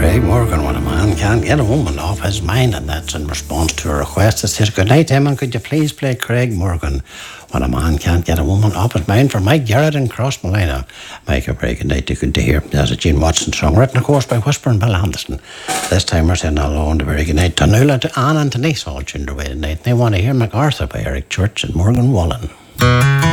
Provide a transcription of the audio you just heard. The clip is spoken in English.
Craig Morgan, when a man can't get a woman off his mind, and that's in response to a request that says, "Good night, Eamon, could you please play Craig Morgan when a man can't get a woman off his mind?" for Mike Garrett in Crossmolina. Mike, a very good night to good to hear. There's a Gene Watson song, written of course by Whisper and Bill Anderson. This time we're saying hello and a very good night to Nuala, to Anne and to Denise, all tuned away tonight. They want to hear MacArthur by Eric Church and Morgan Wallen.